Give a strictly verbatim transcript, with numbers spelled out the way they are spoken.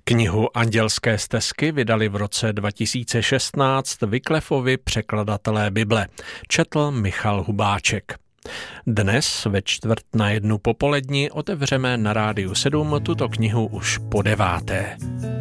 Knihu Andělské stezky vydali v roce dva tisíce šestnáct Wycliffovi překladatelé Bible. Četl Michal Hubáček. Dnes ve čtvrt na jednu popoledni otevřeme na Rádiu sedm tuto knihu už po deváté.